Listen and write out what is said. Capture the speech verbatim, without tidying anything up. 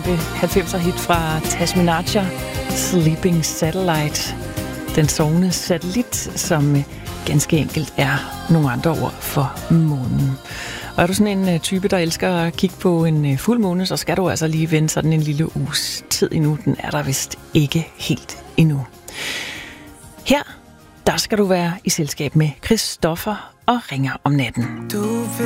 berømte halvfemser hit fra Tasminatcher, Sleeping Satellite. Den sovende satellit, som ganske enkelt er nogle andre ord for månen. Og er du sådan en type, der elsker at kigge på en fuld måne, så skal du altså lige vente sådan en lille uges tid endnu. Den er der vist ikke helt endnu. Her, der skal du være i selskab med Christoffer og Ringer om natten. Du